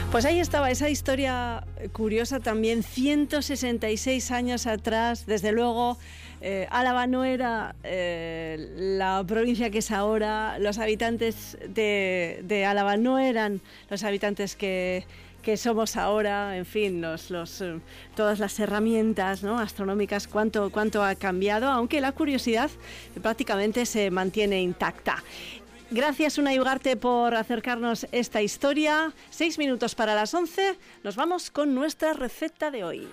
Pues ahí estaba esa historia curiosa también, 166 años atrás, desde luego. Álava no era la provincia que es ahora, los habitantes de Álava no eran los habitantes que somos ahora, en fin, todas las herramientas, ¿no?, astronómicas, cuánto ha cambiado, aunque la curiosidad prácticamente se mantiene intacta. Gracias, Unai Ugarte, por acercarnos esta historia. 6 minutos para las 11, nos vamos con nuestra receta de hoy.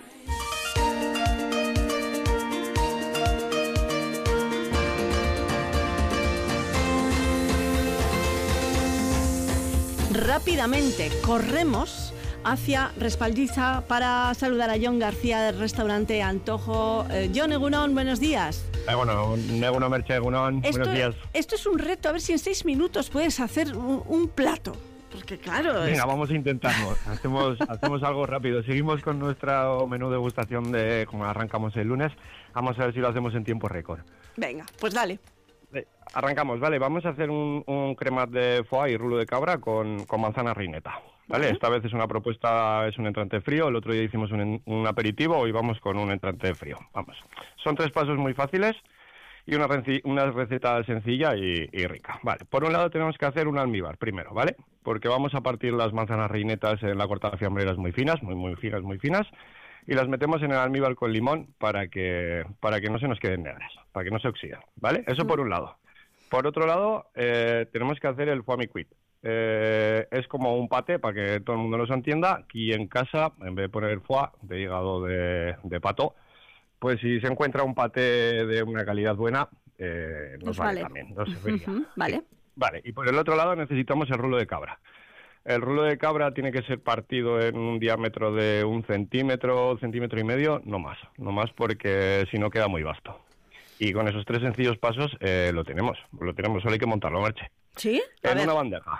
Rápidamente corremos hacia Respaldiza para saludar a Jon García del restaurante Antojo. Jon, egunon, buenos días. Bueno, egunon, Merche, egunon, buenos días. Esto es un reto, a ver si en 6 minutos puedes hacer un plato. Porque claro... Venga, vamos a intentarlo. Hacemos algo rápido. Seguimos con nuestro menú degustación de como arrancamos el lunes. Vamos a ver si lo hacemos en tiempo récord. Venga, pues dale. Arrancamos, vale. Vamos a hacer un cremat de foie y rulo de cabra con manzana reineta. ¿Vale? Esta vez es una propuesta, es un entrante frío. El otro día hicimos un aperitivo, hoy vamos con un entrante frío. Vamos. Son 3 pasos muy fáciles y una receta sencilla y rica. Vale. Por un lado tenemos que hacer un almíbar primero, ¿vale? Porque vamos a partir las manzanas reinetas en la cortada de fiambreras muy finas, muy finas, y las metemos en el almíbar con limón para que no se nos queden negras, para que no se oxiden, ¿vale? Eso por un lado. Por otro lado, tenemos que hacer el foie mi-cuit. Es como un paté, para que todo el mundo nos entienda. Aquí en casa, en vez de poner el foie de hígado de pato, pues si se encuentra un paté de una calidad buena, nos vale también, nos serviría. Vale. Sí. Vale, y por el otro lado necesitamos el rulo de cabra. El rulo de cabra tiene que ser partido en un diámetro de 1 centímetro, centímetro y medio, no más porque si no queda muy vasto. Y con esos 3 sencillos pasos lo tenemos, solo hay que montarlo, Merche. ¿Sí? En una bandeja.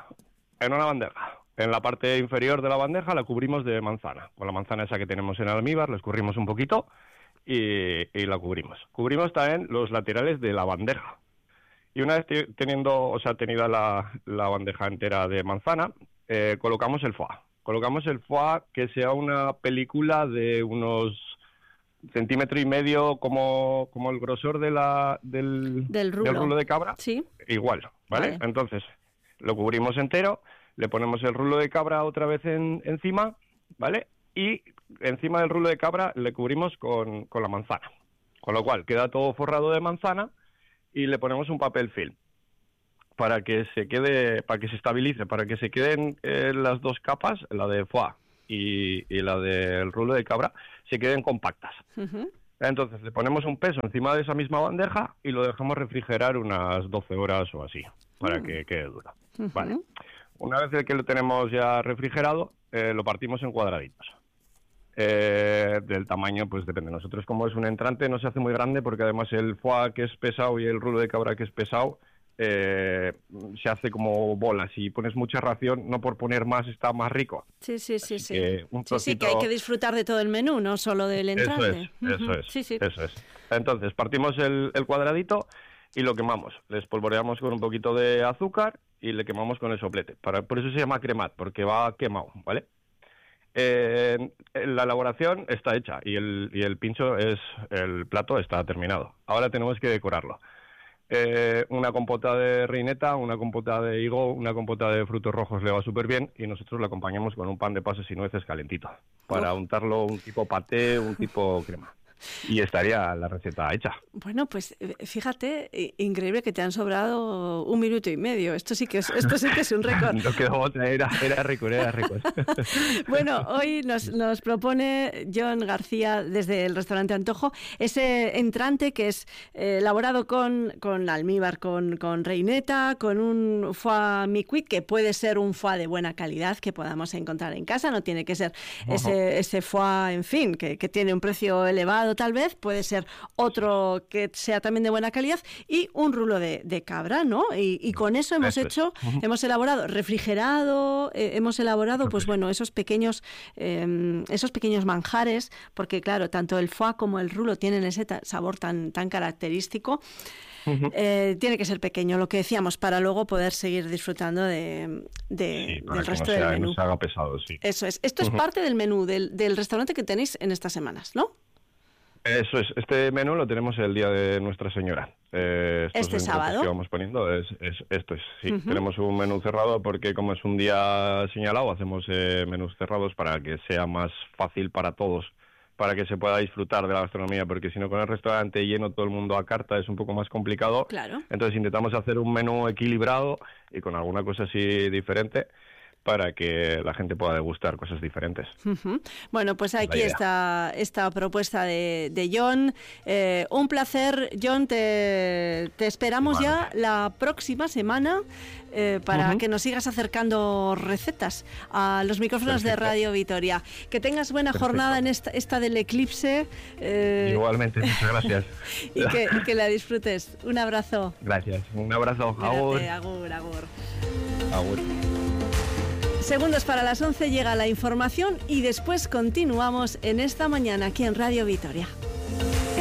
En la parte inferior de la bandeja la cubrimos de manzana. Con la manzana esa que tenemos en el almíbar, la escurrimos un poquito y la cubrimos. Cubrimos también los laterales de la bandeja. Y una vez tenida la bandeja entera de manzana, colocamos el foie. Colocamos el foie que sea una película de unos 1,5 centímetros como el grosor del rulo de cabra. Sí. Igual, ¿vale? Entonces, lo cubrimos entero, le ponemos el rulo de cabra otra vez encima, ¿vale? Y encima del rulo de cabra le cubrimos con la manzana. Con lo cual, queda todo forrado de manzana y le ponemos un papel film para que se estabilice, para que se queden las 2 capas, la de foie y la del rulo de cabra, se queden compactas. Entonces le ponemos un peso encima de esa misma bandeja y lo dejamos refrigerar unas 12 horas o así, para que quede duro. Vale. Una vez que lo tenemos ya refrigerado, lo partimos en cuadraditos. Del tamaño, pues depende. Nosotros, como es un entrante, no se hace muy grande, porque además el foie, que es pesado, y el rulo de cabra, que es pesado, se hace como bolas. Si pones mucha ración, no por poner más está más rico. Sí. Que un trocito... Sí, que hay que disfrutar de todo el menú, no solo del entrante. Eso es. Entonces, partimos el cuadradito y lo quemamos. Le espolvoreamos con un poquito de azúcar y le quemamos con el soplete. Por eso se llama cremat, porque va quemado, ¿vale? La elaboración está hecha y el pincho el plato está terminado. Ahora tenemos que decorarlo. Una compota de reineta, una compota de higo, una compota de frutos rojos le va súper bien, y nosotros lo acompañamos con un pan de pasas y nueces calentito para untarlo un tipo paté, un tipo crema. Y estaría la receta hecha. Bueno, pues fíjate, increíble que te han sobrado 1 minuto y medio. Esto sí que es un récord. No quedó otra, era récord. Bueno, hoy nos propone Jon García desde el restaurante Antojo ese entrante que es elaborado con almíbar, con reineta, con un foie mi-cuit, que puede ser un foie de buena calidad que podamos encontrar en casa. No tiene que ser ese foie, en fin, que tiene un precio elevado tal vez, puede ser otro que sea también de buena calidad, y un rulo de cabra, ¿no? Y con eso hemos elaborado refrigerado, hemos elaborado, pues bueno, esos pequeños manjares, porque claro, tanto el foie como el rulo tienen ese sabor tan característico. tiene que ser pequeño, lo que decíamos, para luego poder seguir disfrutando del resto del menú. No se haga pesado, sí. Eso es. Esto es parte del menú del restaurante que tenéis en estas semanas, ¿no? Eso es. Este menú lo tenemos el día de Nuestra Señora. Este sábado. Que vamos poniendo esto es. Sí, tenemos un menú cerrado porque como es un día señalado, hacemos menús cerrados para que sea más fácil para todos, para que se pueda disfrutar de la gastronomía, porque si no con el restaurante lleno todo el mundo a carta es un poco más complicado. Claro. Entonces intentamos hacer un menú equilibrado y con alguna cosa así diferente, para que la gente pueda degustar cosas diferentes. Bueno, pues aquí está esta propuesta de Jon. Un placer, Jon. Te esperamos ya la próxima semana para que nos sigas acercando recetas a los micrófonos de Radio Vitoria. Que tengas buena jornada en esta del eclipse. Igualmente, muchas gracias. y que la disfrutes. Un abrazo. Gracias. Un abrazo. Agur. Agur. Segundos para las 11 llega la información y después continuamos en esta mañana aquí en Radio Vitoria.